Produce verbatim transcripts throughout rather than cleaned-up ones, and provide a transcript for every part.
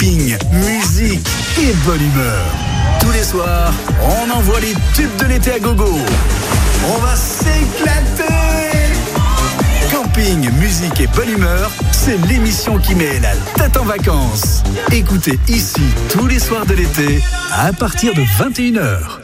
camping, musique et bonne humeur. Tous les soirs, on envoie les tubes de l'été à gogo. On va s'éclater. Camping, musique et bonne humeur, c'est l'émission qui met la tête en vacances. Écoutez ici tous les soirs de l'été à partir de vingt et une heures.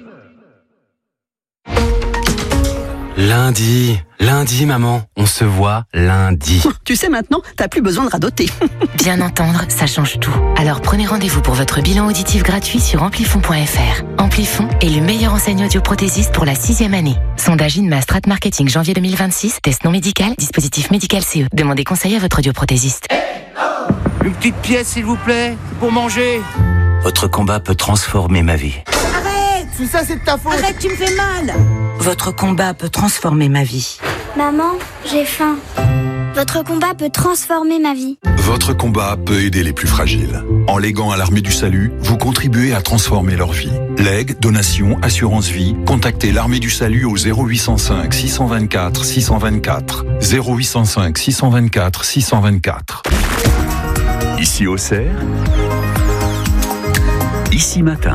Lundi, lundi maman, on se voit lundi. Tu sais maintenant, t'as plus besoin de radoter. Bien entendre, ça change tout. Alors prenez rendez-vous pour votre bilan auditif gratuit sur amplifon point f r. Amplifon est le meilleur enseignant audioprothésiste pour la sixième année. Sondage INMA Strat Marketing janvier deux mille vingt-six, test non médical, dispositif médical C E. Demandez conseil à votre audioprothésiste. Une petite pièce s'il vous plaît, pour manger. Votre combat peut transformer ma vie. Tout ça c'est de ta faute. Arrête, tu me fais mal. Votre combat peut transformer ma vie. Maman, j'ai faim. Votre combat peut transformer ma vie. Votre combat peut aider les plus fragiles. En léguant à l'Armée du Salut, vous contribuez à transformer leur vie. Legs, donations, assurance vie, contactez l'Armée du Salut au zéro huit cent cinq six cent vingt-quatre six cent vingt-quatre. zéro huit cent cinq six cent vingt-quatre six cent vingt-quatre. Ici Auxerre, ici matin.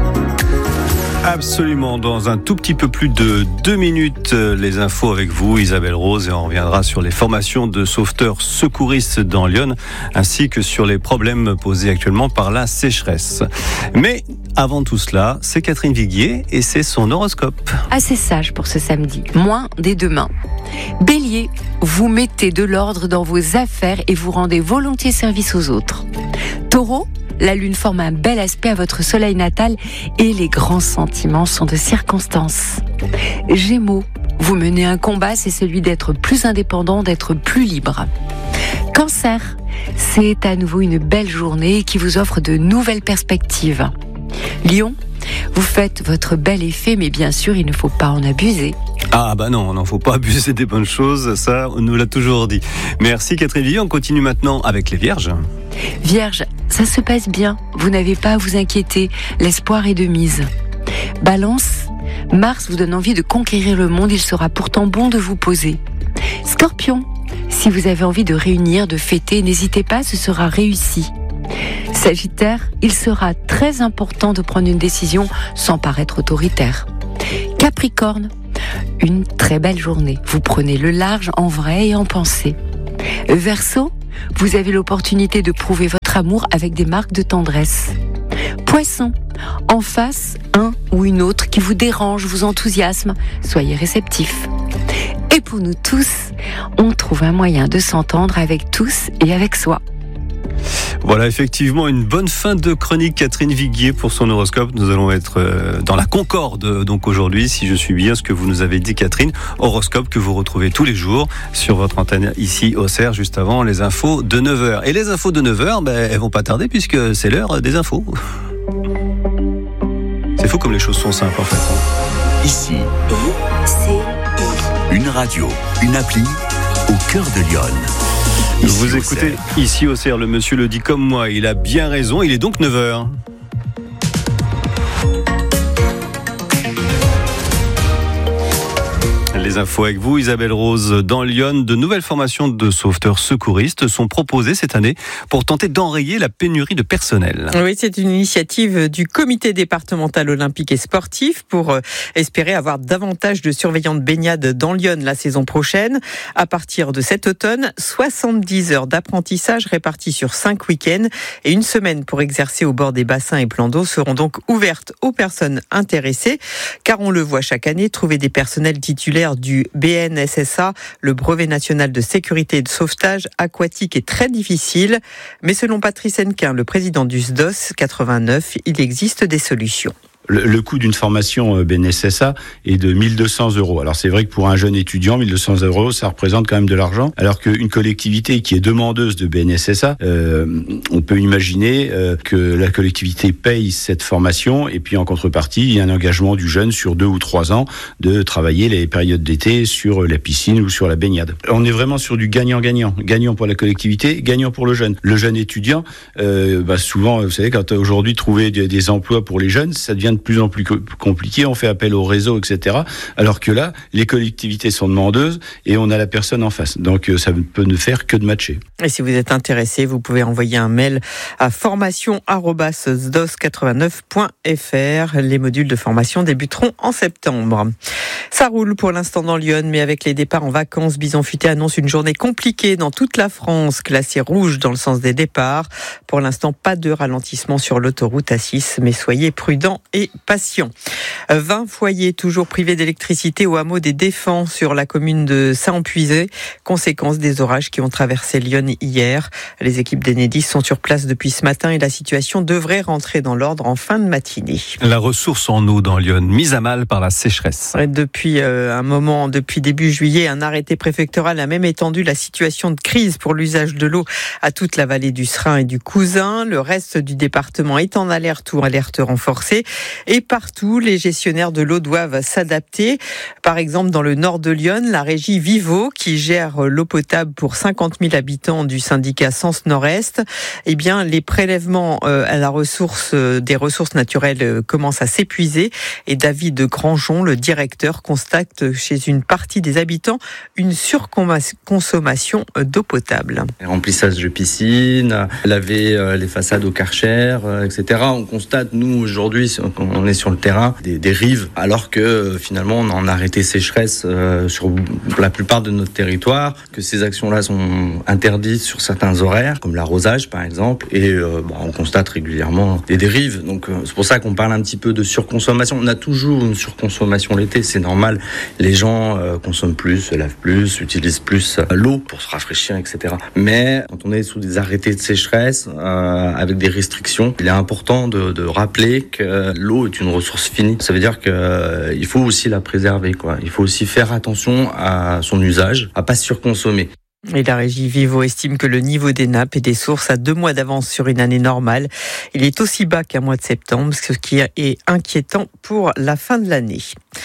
Absolument, dans un tout petit peu plus de deux minutes, les infos avec vous, Isabelle Rose, et on reviendra sur les formations de sauveteurs secouristes dans Lyon, ainsi que sur les problèmes posés actuellement par la sécheresse. Mais avant tout cela, c'est Catherine Viguier et c'est son horoscope. Assez sage pour ce samedi, moins dès demain. Bélier, vous mettez de l'ordre dans vos affaires et vous rendez volontiers service aux autres. Taureau, la lune forme un bel aspect à votre soleil natal et les grands sentiments sont de circonstance. Gémeaux, vous menez un combat, c'est celui d'être plus indépendant, d'être plus libre. Cancer, c'est à nouveau une belle journée qui vous offre de nouvelles perspectives. Lion, vous faites votre bel effet, mais bien sûr, il ne faut pas en abuser. Ah bah non, il ne faut pas abuser des bonnes choses, ça on nous l'a toujours dit. Merci Catherine Viguier, on continue maintenant avec les Vierges. Vierge, ça se passe bien, vous n'avez pas à vous inquiéter, l'espoir est de mise. Balance, Mars vous donne envie de conquérir le monde, il sera pourtant bon de vous poser. Scorpion, si vous avez envie de réunir, de fêter, n'hésitez pas, ce sera réussi. Sagittaire, il sera très important de prendre une décision sans paraître autoritaire. Capricorne, une très belle journée, vous prenez le large en vrai et en pensée. Verseau, vous avez l'opportunité de prouver votre amour avec des marques de tendresse. Poisson, en face, un ou une autre qui vous dérange, vous enthousiasme, soyez réceptif. Et pour nous tous, on trouve un moyen de s'entendre avec tous et avec soi. Voilà, effectivement, une bonne fin de chronique Catherine Viguier pour son horoscope. Nous allons être dans la Concorde, donc aujourd'hui, si je suis bien ce que vous nous avez dit Catherine, horoscope que vous retrouvez tous les jours sur votre antenne ici au Auxerre, juste avant les infos de neuf heures. Et les infos de neuf heures, ben, elles vont pas tarder puisque c'est l'heure des infos. C'est fou comme les choses sont simples en fait. Ici, une radio, une appli au cœur de Lyon. Ici vous écoutez ici au Cerf, le monsieur le dit comme moi, il a bien raison, il est donc neuf heures. Les infos avec vous, Isabelle Rose. Dans Lyon, de nouvelles formations de sauveteurs secouristes sont proposées cette année pour tenter d'enrayer la pénurie de personnel. Oui, c'est une initiative du comité départemental olympique et sportif pour espérer avoir davantage de surveillants de baignade dans Lyon la saison prochaine. À partir de cet automne, soixante-dix heures d'apprentissage réparties sur cinq week-ends et une semaine pour exercer au bord des bassins et plans d'eau seront donc ouvertes aux personnes intéressées. Car on le voit chaque année, trouver des personnels titulaires du B N S S A, le brevet national de sécurité et de sauvetage aquatique, est très difficile. Mais selon Patrice Hennequin, le président du S D O S quatre-vingt-neuf, il existe des solutions. Le, le coût d'une formation B N S S A est de mille deux cents euros. Alors c'est vrai que pour un jeune étudiant, mille deux cents euros, ça représente quand même de l'argent. Alors qu'une collectivité qui est demandeuse de B N S S A, euh, on peut imaginer euh, que la collectivité paye cette formation et puis en contrepartie, il y a un engagement du jeune sur deux ou trois ans de travailler les périodes d'été sur la piscine ou sur la baignade. On est vraiment sur du gagnant-gagnant. Gagnant pour la collectivité, gagnant pour le jeune. Le jeune étudiant, euh, bah souvent, vous savez, quand aujourd'hui trouver des, des emplois pour les jeunes, ça devient de plus en plus compliqué, on fait appel au réseau, et cetera. Alors que là, les collectivités sont demandeuses et on a la personne en face. Donc ça ne peut ne faire que de matcher. Et si vous êtes intéressé, vous pouvez envoyer un mail à formation arobase s d o s quatre-vingt-neuf point f r. Les modules de formation débuteront en septembre. Ça roule pour l'instant dans Lyon, mais avec les départs en vacances, Bison Futé annonce une journée compliquée dans toute la France, classée rouge dans le sens des départs. Pour l'instant, pas de ralentissement sur l'autoroute A six, mais soyez prudents et patients. vingt foyers toujours privés d'électricité au hameau des Défends sur la commune de Saint-Empuisé, conséquence des orages qui ont traversé Lyon hier. Les équipes d'Enedis sont sur place depuis ce matin et la situation devrait rentrer dans l'ordre en fin de matinée. La ressource en eau dans Lyon, mise à mal par la sécheresse. Depuis euh, un moment, depuis début juillet, un arrêté préfectoral a même étendu la situation de crise pour l'usage de l'eau à toute la vallée du Serein et du Cousin. Le reste du département est en alerte ou alerte renforcée. Et partout, les gestionnaires de l'eau doivent s'adapter. Par exemple, dans le nord de Lyon, la régie Vivo, qui gère l'eau potable pour cinquante mille habitants du syndicat Sens Nord-Est, eh bien, les prélèvements euh, à la ressource euh, des ressources naturelles euh, commencent à s'épuiser. Et David Grandjon, le directeur, constate chez une partie des habitants une surconsommation d'eau potable. Remplissage de piscines, laver les façades au Karcher, et cetera. On constate, nous, aujourd'hui, on est sur le terrain, des, des rives, alors que finalement, on a un arrêté sécheresse euh, sur la plupart de notre territoire, que ces actions-là sont interdites sur certains horaires, comme l'arrosage, par exemple, et euh, bon, on constate régulièrement des dérives. Donc, euh, c'est pour ça qu'on parle un petit peu de surconsommation. On a toujours une surconsommation l'été, c'est normal. Les gens euh, consomment plus, se lavent plus, utilisent plus euh, l'eau pour se rafraîchir, et cetera. Mais quand on est sous des arrêtés de sécheresse, euh, avec des restrictions, il est important de, de rappeler que l'eau est une ressource finie. Ça veut dire qu'il euh, faut aussi la préserver, quoi. Il faut aussi faire attention à son usage, à pas surconsommer. Et la régie Vivo estime que le niveau des nappes et des sources a deux mois d'avance sur une année normale. Il est aussi bas qu'un mois de septembre, ce qui est inquiétant pour la fin de l'année.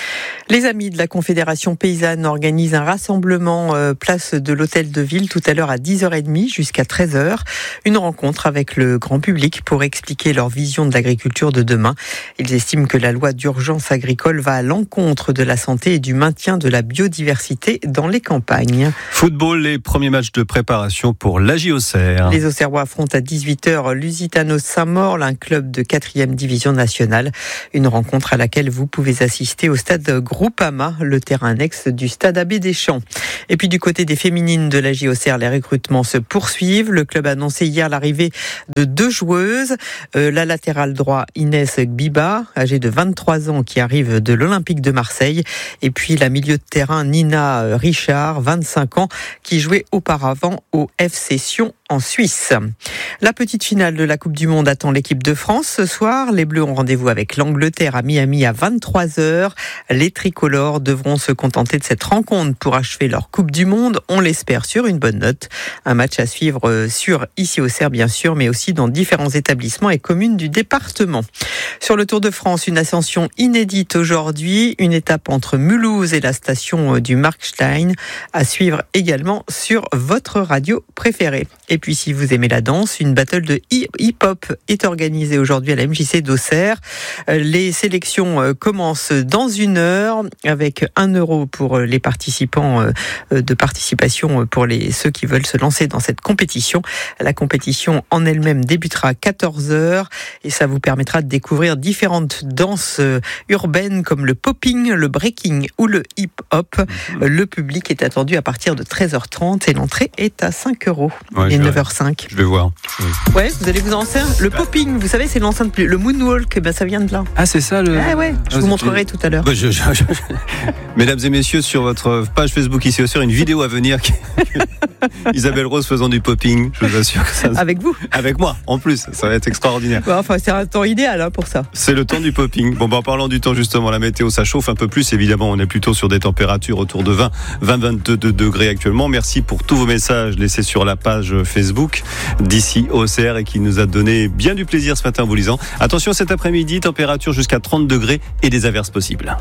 Les amis de la Confédération Paysanne organisent un rassemblement euh, place de l'Hôtel de Ville tout à l'heure à dix heures trente jusqu'à treize heures. Une rencontre avec le grand public pour expliquer leur vision de l'agriculture de demain. Ils estiment que la loi d'urgence agricole va à l'encontre de la santé et du maintien de la biodiversité dans les campagnes. Football, les premiers matchs de préparation pour l'A J Auxerre. Les Auxerrois affrontent à dix-huit heures Lusitano Saint-Maur, un club de quatrième division nationale. Une rencontre à laquelle vous pouvez assister au stade Groupama, le terrain annexe du stade Abbé Deschamps. Et puis du côté des féminines de l'A J Auxerre, les recrutements se poursuivent. Le club a annoncé hier l'arrivée de deux joueuses. Euh, la latérale droit Inès Gbiba, âgée de vingt-trois ans, qui arrive de l'Olympique de Marseille. Et puis la milieu de terrain Nina Richard, vingt-cinq ans, qui jouait auparavant au F C Sion en Suisse. La petite finale de la Coupe du Monde attend l'équipe de France ce soir. Les Bleus ont rendez-vous avec l'Angleterre à Miami à vingt-trois heures. Les tricolores devront se contenter de cette rencontre pour achever leur Coupe du Monde. On l'espère sur une bonne note. Un match à suivre sur ici Auxerre bien sûr, mais aussi dans différents établissements et communes du département. Sur le Tour de France, une ascension inédite aujourd'hui. Une étape entre Mulhouse et la station du Markstein à suivre également sur votre radio préférée. Et puis si vous aimez la danse, une battle de hip-hop est organisée aujourd'hui à la M J C d'Auxerre. Les sélections commencent dans une heure avec un euro pour les participants de participation pour les, ceux qui veulent se lancer dans cette compétition. La compétition en elle-même débutera à quatorze heures et ça vous permettra de découvrir différentes danses urbaines comme le popping, le breaking ou le hip-hop. Le public est attendu à partir de treize heures trente et l'entrée est à cinq euros. Ouais, et neuf heures cinq. Je vais voir. Oui. Ouais, vous allez vous en faire. Le popping, vous savez, c'est l'enceinte plus. Le moonwalk, ben ça vient de là. Ah, c'est ça le. Ah ouais, je ah, vous montrerai tout à l'heure. Bah, je, je, je... Mesdames et messieurs, sur votre page Facebook ici Auxerre, une vidéo à venir. Qui... Isabelle Rose faisant du popping, je vous assure que ça. Avec vous. Avec moi, en plus, ça va être extraordinaire. Bah, enfin, c'est un temps idéal hein, pour ça. C'est le temps du popping. Bon, bah, en parlant du temps justement, la météo, ça chauffe un peu plus. Évidemment, on est plutôt sur des températures autour de vingt, vingt, vingt-deux degrés actuellement. Merci pour tous vos messages laissés sur la page Facebook d'ici O C R et qui nous a donné bien du plaisir ce matin en vous lisant. Attention cet après-midi, température jusqu'à trente degrés et des averses possibles.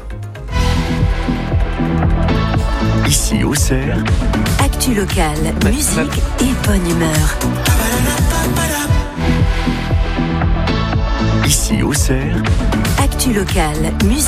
Ici Auxerre. Actu locale, musique et bonne humeur. Ici Ici, Auxerre. Actu locale, musique.